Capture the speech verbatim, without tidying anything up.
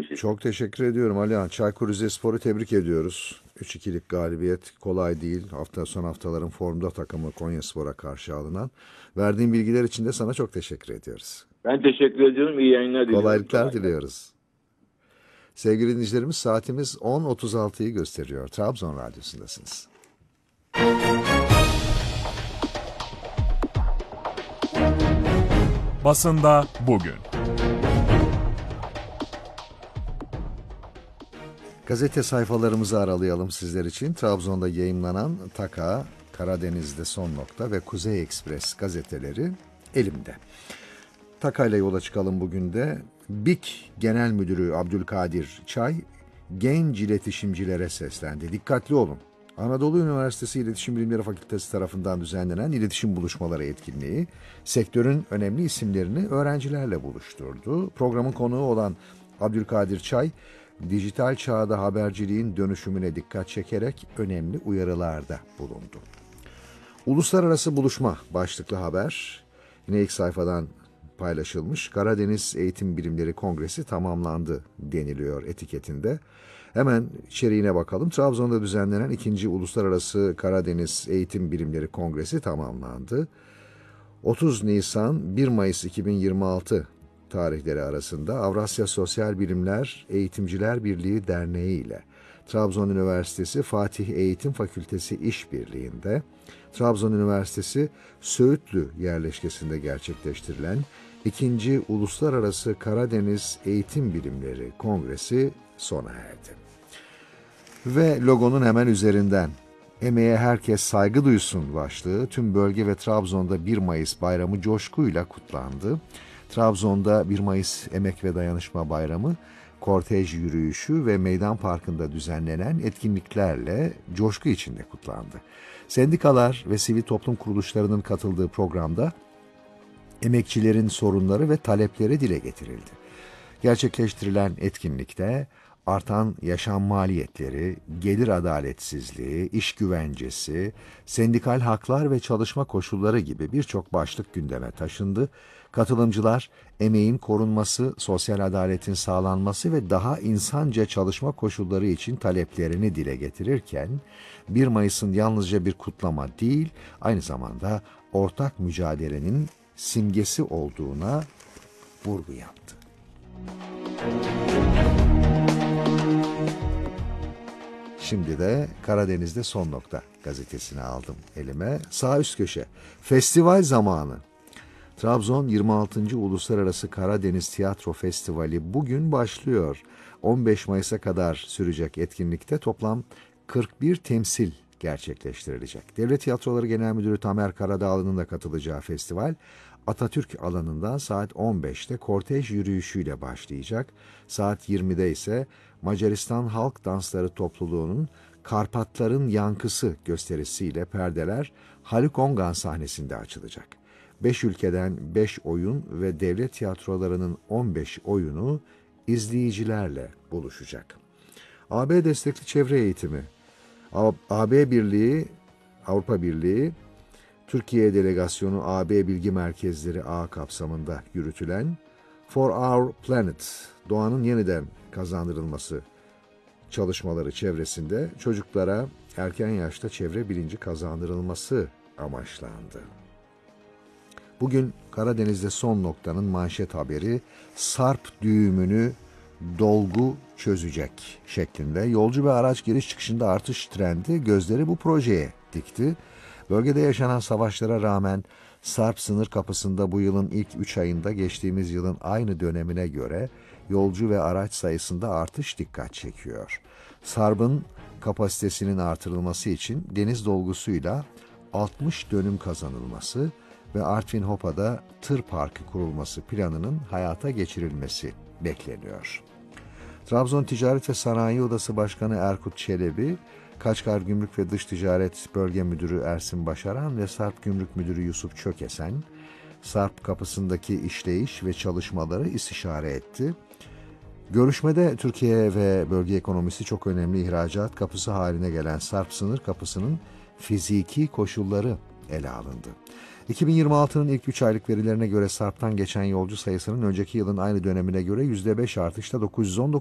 için. Çok teşekkür ediyorum Alihan. Çaykur Rizespor'u tebrik ediyoruz. üç ikilik galibiyet kolay değil. Hafta son haftaların formda takımı Konyaspor'a karşı alınan. Verdiğin bilgiler için de sana çok teşekkür ediyoruz. Ben teşekkür ediyorum. İyi yayınlar diliyorum. Kolaylıklar diliyoruz. Sevgili dinleyicilerimiz, saatimiz on otuz altıyı gösteriyor. Trabzon Radyosu'ndasınız. Basında bugün. Gazete sayfalarımızı aralayalım sizler için. Trabzon'da yayımlanan Taka, Karadeniz'de Son Nokta ve Kuzey Ekspres gazeteleri elimde. Taka ile yola çıkalım bugün de. B İ K Genel Müdürü Abdülkadir Çay, genç iletişimcilere seslendi. Dikkatli olun. Anadolu Üniversitesi İletişim Bilimleri Fakültesi tarafından düzenlenen iletişim buluşmaları etkinliği, sektörün önemli isimlerini öğrencilerle buluşturdu. Programın konuğu olan Abdülkadir Çay, dijital çağda haberciliğin dönüşümüne dikkat çekerek önemli uyarılarda bulundu. Uluslararası buluşma başlıklı haber yine ilk sayfadan paylaşılmış. Karadeniz Eğitim Bilimleri Kongresi tamamlandı deniliyor etiketinde. Hemen içeriğine bakalım. Trabzon'da düzenlenen ikinci Uluslararası Karadeniz Eğitim Bilimleri Kongresi tamamlandı. otuz Nisan bir Mayıs iki bin yirmi altı tarihleri arasında Avrasya Sosyal Bilimler Eğitimciler Birliği Derneği ile Trabzon Üniversitesi Fatih Eğitim Fakültesi İşbirliği'nde Trabzon Üniversitesi Söğütlü yerleşkesinde gerçekleştirilen ikinci Uluslararası Karadeniz Eğitim Bilimleri Kongresi sona erdi. Ve logonun hemen üzerinden emeğe herkes saygı duysun başlığı tüm bölge ve Trabzon'da bir Mayıs bayramı coşkuyla kutlandı. Trabzon'da bir Mayıs Emek ve Dayanışma Bayramı, kortej yürüyüşü ve meydan parkında düzenlenen etkinliklerle coşku içinde kutlandı. Sendikalar ve sivil toplum kuruluşlarının katıldığı programda emekçilerin sorunları ve talepleri dile getirildi. Gerçekleştirilen etkinlikte artan yaşam maliyetleri, gelir adaletsizliği, iş güvencesi, sendikal haklar ve çalışma koşulları gibi birçok başlık gündeme taşındı. Katılımcılar emeğin korunması, sosyal adaletin sağlanması ve daha insanca çalışma koşulları için taleplerini dile getirirken, bir Mayıs'ın yalnızca bir kutlama değil, aynı zamanda ortak mücadelenin simgesi olduğuna vurgu yaptı. Şimdi de Karadeniz'de Son Nokta gazetesini aldım elime. Sağ üst köşe. Festival zamanı. Trabzon yirmi altıncı Uluslararası Karadeniz Tiyatro Festivali bugün başlıyor. on beş Mayıs'a kadar sürecek etkinlikte toplam kırk bir temsil gerçekleştirilecek. Devlet Tiyatroları Genel Müdürü Tamer Karadağlı'nın da katılacağı festival Atatürk alanından saat on beşte kortej yürüyüşüyle başlayacak. Saat yirmide ise Macaristan Halk Dansları Topluluğu'nun Karpatların Yankısı gösterisiyle perdeler Haluk Ongan sahnesinde açılacak. beş ülkeden beş oyun ve devlet tiyatrolarının on beş oyunu izleyicilerle buluşacak. A B destekli çevre eğitimi. A B Birliği, Avrupa Birliği, Türkiye Delegasyonu A B Bilgi Merkezleri ağı kapsamında yürütülen For Our Planet, doğanın yeniden kazandırılması çalışmaları çevresinde çocuklara erken yaşta çevre bilinci kazandırılması amaçlandı. Bugün Karadeniz'de Son Nokta'nın manşet haberi Sarp düğümünü dolgu çözecek şeklinde. Yolcu ve araç giriş çıkışında artış trendi gözleri bu projeye dikti. Bölgede yaşanan savaşlara rağmen Sarp sınır kapısında bu yılın ilk üç ayında geçtiğimiz yılın aynı dönemine göre yolcu ve araç sayısında artış dikkat çekiyor. Sarp'ın kapasitesinin artırılması için deniz dolgusuyla altmış dönüm kazanılması ve Artvin Hopa'da tır parkı kurulması planının hayata geçirilmesi bekleniyor. Trabzon Ticaret ve Sanayi Odası Başkanı Erkut Çelebi, Kaçkar Gümrük ve Dış Ticaret Bölge Müdürü Ersin Başaran ve Sarp Gümrük Müdürü Yusuf Çökesen, Sarp kapısındaki işleyiş ve çalışmaları istişare etti. Görüşmede Türkiye ve bölge ekonomisi çok önemli ihracat kapısı haline gelen Sarp sınır kapısının fiziki koşulları ele alındı. iki bin yirmi altının ilk üç aylık verilerine göre Sarp'tan geçen yolcu sayısının önceki yılın aynı dönemine göre yüzde beş artışla dokuz yüz on dokuz